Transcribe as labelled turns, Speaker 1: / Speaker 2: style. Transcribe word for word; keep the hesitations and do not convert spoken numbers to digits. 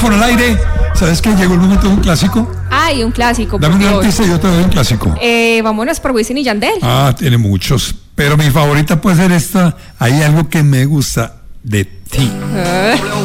Speaker 1: micrófono al aire. ¿Sabes qué? Llegó el momento de un clásico.
Speaker 2: Ay, un clásico.
Speaker 1: Dame un artista y yo te doy un clásico.
Speaker 2: Eh, vámonos por Wisin y Yandel.
Speaker 1: Ah, tiene muchos. Pero mi favorita puede ser esta. Hay algo que me gusta de ti.
Speaker 2: Uh.